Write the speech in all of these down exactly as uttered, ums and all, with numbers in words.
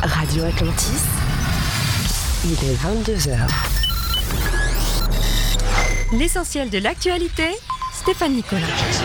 Radio Atlantis, il est vingt-deux heures. L'essentiel de l'actualité, Stéphane Nicolas.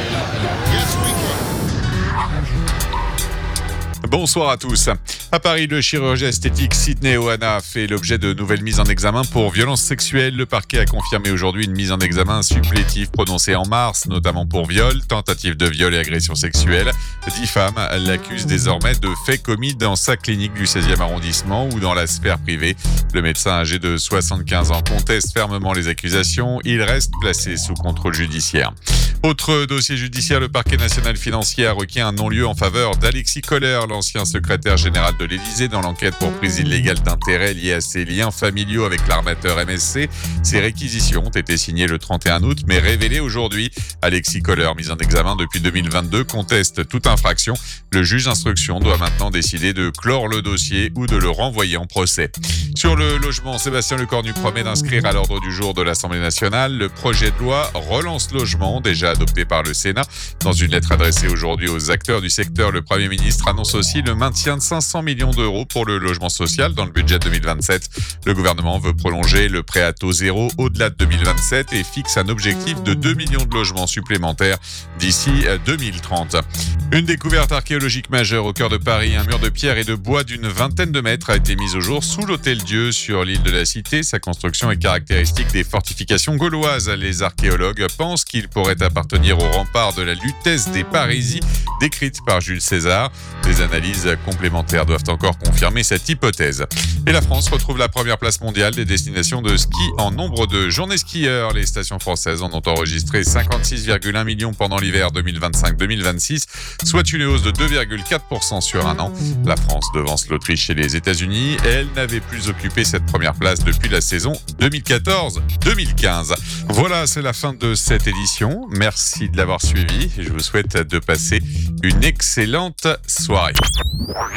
Bonsoir à tous. À Paris, le chirurgien esthétique Sidney Ohana fait l'objet de nouvelles mises en examen pour violences sexuelles. Le parquet a confirmé aujourd'hui une mise en examen supplétive prononcée en mars, notamment pour viol, tentative de viol et agression sexuelle. Dix femmes l'accusent désormais de faits commis dans sa clinique du seizième arrondissement ou dans la sphère privée. Le médecin âgé de soixante-quinze ans conteste fermement les accusations. Il reste placé sous contrôle judiciaire. Autre dossier judiciaire, le parquet national financier a requis un non-lieu en faveur d'Alexis Kohler, l'ancien secrétaire général de l'Élysée, dans l'enquête pour prise illégale d'intérêt liée à ses liens familiaux avec l'armateur M S C. Ces réquisitions ont été signées le trente et un août, mais révélées aujourd'hui. Alexis Kohler, mis en examen depuis deux mille vingt-deux, conteste toute infraction. Le juge d'instruction doit maintenant décider de clore le dossier ou de le renvoyer en procès. Sur le logement, Sébastien Lecornu promet d'inscrire à l'ordre du jour de l'Assemblée nationale le projet de loi Relance Logement, déjà adopté par le Sénat. Dans une lettre adressée aujourd'hui aux acteurs du secteur, le Premier ministre annonce aussi le maintien de cinq cents millions d'euros pour le logement social dans le budget deux mille vingt-sept. Le gouvernement veut prolonger le prêt à taux zéro au-delà de deux mille vingt-sept et fixe un objectif de deux millions de logements supplémentaires d'ici deux mille trente. Une découverte archéologique majeure au cœur de Paris. Un mur de pierre et de bois d'une vingtaine de mètres a été mis au jour sous l'Hôtel-Dieu sur l'île de la Cité. Sa construction est caractéristique des fortifications gauloises. Les archéologues pensent qu'il pourrait appartenir au rempart de la Lutèce des Parisis, décrite par Jules César. Des analyses complémentaires doivent encore confirmer cette hypothèse. Et la France retrouve la première place mondiale des destinations de ski en nombre de journées skieurs. Les stations françaises en ont enregistré cinquante-six virgule un millions pendant l'hiver deux mille vingt-cinq deux mille vingt-six, soit une hausse de deux virgule quatre pour cent sur un an. La France devance l'Autriche et les États-Unis. Elle n'avait plus occupé cette première place depuis la saison deux mille quatorze deux mille quinze. Voilà, c'est la fin de cette édition. Merci de l'avoir suivi et je vous souhaite de passer une excellente soirée.